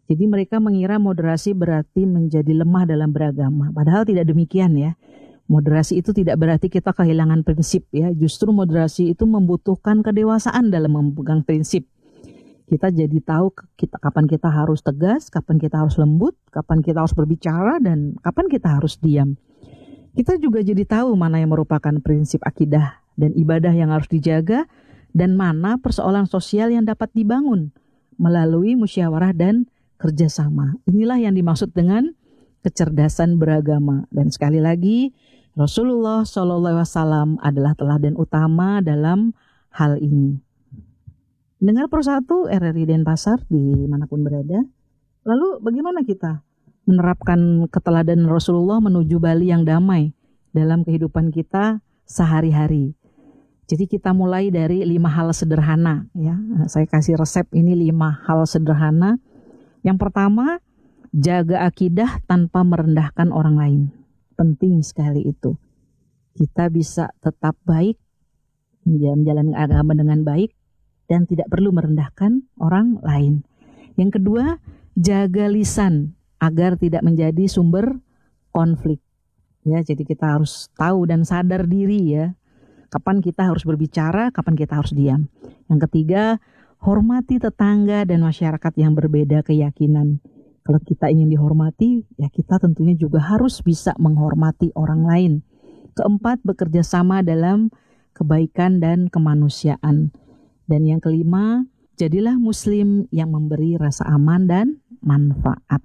Jadi mereka mengira moderasi berarti menjadi lemah dalam beragama. Padahal tidak demikian ya. Moderasi itu tidak berarti kita kehilangan prinsip ya. Justru moderasi itu membutuhkan kedewasaan dalam memegang prinsip. Kita jadi tahu kapan kita harus tegas, kapan kita harus lembut, kapan kita harus berbicara, dan kapan kita harus diam. Kita juga jadi tahu mana yang merupakan prinsip akidah dan ibadah yang harus dijaga, dan mana persoalan sosial yang dapat dibangun melalui musyawarah dan kerjasama. Inilah yang dimaksud dengan kecerdasan beragama. Dan sekali lagi, Rasulullah SAW adalah teladan utama dalam hal ini. Dengar persatu RRI Denpasar dimanapun berada. Lalu bagaimana kita menerapkan keteladanan Rasulullah menuju Bali yang damai dalam kehidupan kita sehari-hari? Jadi kita mulai dari 5 hal sederhana ya. Saya kasih resep ini 5 hal sederhana. Yang pertama, jaga akidah tanpa merendahkan orang lain. Penting sekali itu. Kita bisa tetap baik, menjalani agama dengan baik, dan tidak perlu merendahkan orang lain. Yang kedua, jaga lisan agar tidak menjadi sumber konflik. Ya, jadi kita harus tahu dan sadar diri ya. Kapan kita harus berbicara, kapan kita harus diam. Yang ketiga, hormati tetangga dan masyarakat yang berbeda keyakinan. Kalau kita ingin dihormati, ya kita tentunya juga harus bisa menghormati orang lain. Keempat, bekerja sama dalam kebaikan dan kemanusiaan. Dan yang kelima, jadilah muslim yang memberi rasa aman dan manfaat.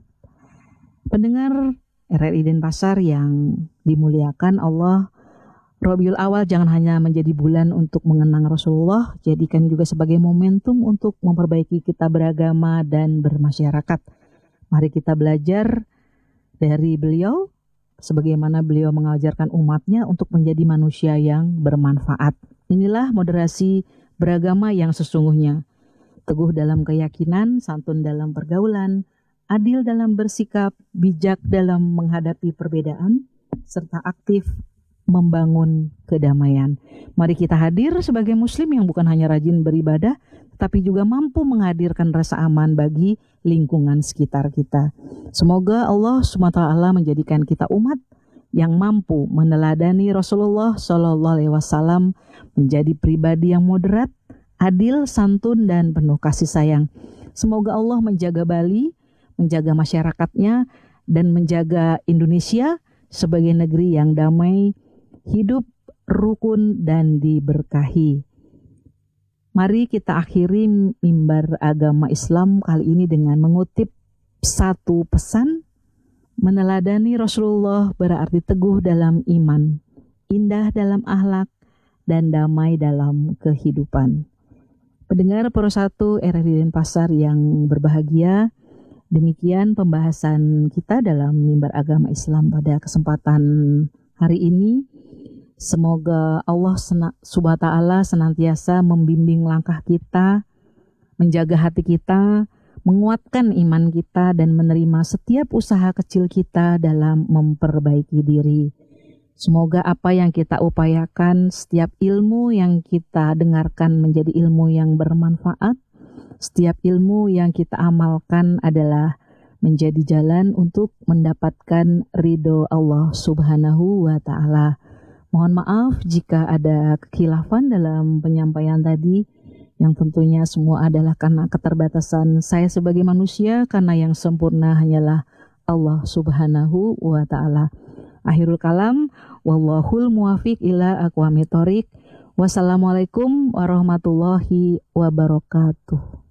Pendengar RRI Denpasar yang dimuliakan Allah, Rabiul Awal jangan hanya menjadi bulan untuk mengenang Rasulullah, jadikan juga sebagai momentum untuk memperbaiki kita beragama dan bermasyarakat. Mari kita belajar dari beliau, sebagaimana beliau mengajarkan umatnya untuk menjadi manusia yang bermanfaat. Inilah moderasi beragama yang sesungguhnya. Teguh dalam keyakinan, santun dalam pergaulan, adil dalam bersikap, bijak dalam menghadapi perbedaan, serta aktif membangun kedamaian. Mari kita hadir sebagai muslim yang bukan hanya rajin beribadah, tetapi juga mampu menghadirkan rasa aman bagi lingkungan sekitar kita. Semoga Allah SWT menjadikan kita umat yang mampu meneladani Rasulullah SAW menjadi pribadi yang moderat, adil, santun, dan penuh kasih sayang. Semoga Allah menjaga Bali, menjaga masyarakatnya, dan menjaga Indonesia sebagai negeri yang damai, hidup, rukun, dan diberkahi. Mari kita akhiri mimbar agama Islam kali ini dengan mengutip satu pesan. Meneladani Rasulullah berarti teguh dalam iman, indah dalam akhlak, dan damai dalam kehidupan. Pendengar Persatu RRI Denpasar yang berbahagia, demikian pembahasan kita dalam mimbar agama Islam pada kesempatan hari ini. Semoga Allah SWT senantiasa membimbing langkah kita, menjaga hati kita, menguatkan iman kita, dan menerima setiap usaha kecil kita dalam memperbaiki diri. Semoga apa yang kita upayakan, setiap ilmu yang kita dengarkan menjadi ilmu yang bermanfaat. Setiap ilmu yang kita amalkan adalah menjadi jalan untuk mendapatkan ridho Allah Subhanahu wa Ta'ala. Mohon maaf jika ada kekhilafan dalam penyampaian tadi, yang tentunya semua adalah karena keterbatasan saya sebagai manusia, karena yang sempurna hanyalah Allah Subhanahu wa Ta'ala. Akhirul kalam, wallahul muwafiq ila aqwamit thoriq. Wassalamualaikum warahmatullahi wabarakatuh.